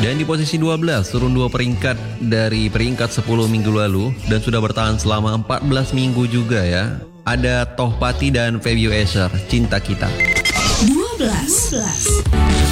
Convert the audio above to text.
Dan di posisi 12, turun 2 peringkat dari peringkat 10 minggu lalu dan sudah bertahan selama 14 minggu juga ya. Ada Tohpati dan Feby Esher, Cinta Kita. 12.